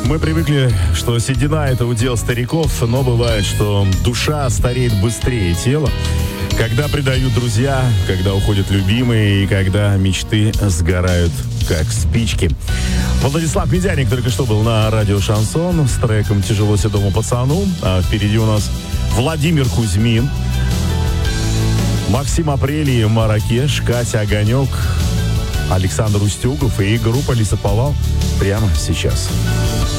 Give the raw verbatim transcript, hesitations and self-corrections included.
Мы привыкли, что седина — это удел стариков, но бывает, что душа стареет быстрее тела, когда предают друзья, когда уходят любимые и когда мечты сгорают, как спички. Владислав Медяник только что был на радио «Шансон» с треком «Тяжело седому пацану». А впереди у нас Владимир Кузьмин, Максим Апрелий, Маракеш, Катя Огонек, Александр Устюгов и группа «Лесоповал» прямо сейчас.